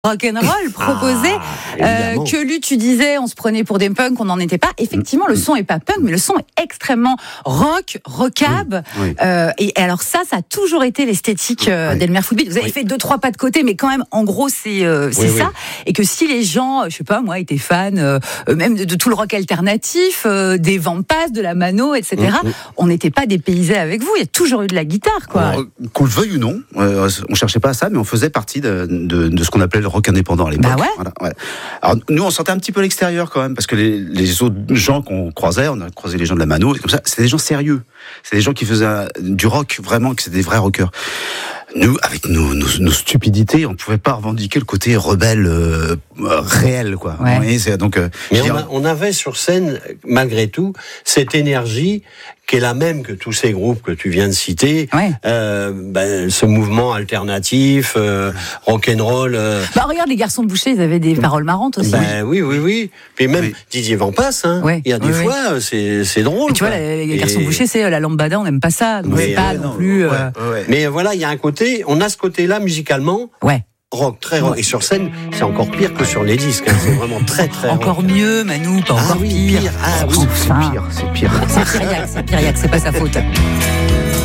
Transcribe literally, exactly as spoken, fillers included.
rock'n'roll proposé, ah, euh, que lui tu disais on se prenait pour des punks, on n'en était pas. Effectivement, le son est pas punk, mais le son est extrêmement rock, rockab. Oui, oui. Euh, et alors ça, ça a toujours été l'esthétique euh, Oui. d'Elmer Footbeat. Vous avez Oui. fait deux trois pas de côté, mais quand même, en gros, c'est euh, c'est Oui, ça. oui. Et que si les gens, je sais pas moi, étaient fans, euh, même de, de tout le rock alternatif, euh, des Vampas, de la Mano, et cetera. Mmh, mmh. On n'était pas dépaysés avec vous. Il y a toujours eu de la guitare, quoi. Alors, qu'on le veuille ou non, euh, on cherchait pas à ça, mais on faisait partie de, de, de ce qu'on appelait le rock indépendant à l'époque. Bah ouais. Voilà, ouais. Alors nous, on sortait un petit peu à l'extérieur quand même, parce que les, les autres gens qu'on croisait, on a croisé les gens de la Mano, et comme ça, c'était des gens sérieux. C'est des gens qui faisaient un, du rock vraiment, que c'était des vrais rockers. Nous, avec nos, nos, nos stupidités, on pouvait pas revendiquer le côté rebelle euh, réel, quoi. Ouais. Vous voyez, c'est, donc, euh, Mais je veux on, dire, a- on avait sur scène, malgré tout, cette énergie qui est la même que tous ces groupes que tu viens de citer. Ouais. Euh, ben, ce mouvement alternatif, euh, rock'n'roll. Euh, Bah regarde, les garçons de Boucher, ils avaient des paroles marrantes aussi. ben, oui, oui, oui. Puis même Oui. Didier Vampas, hein. Ouais. Il y a des Oui, fois, c'est, c'est drôle. Et tu vois, quoi. les, les garçons Et- de Boucher, c'est euh, la lambada, on n'aime pas ça. Donc Mais, c'est pas euh, non non, plus. ouais, euh, ouais. Mais voilà, il y a un côté, on a ce côté-là musicalement, Ouais. rock, très rock. Et sur scène, c'est encore pire que sur les disques. Hein. C'est vraiment très, très Encore rock. mieux, Manu, pas Ah encore oui, pire. pire. Ah oui, Enfin. c'est pire, c'est pire. C'est Kyriac, c'est Kyriac, c'est pas sa faute.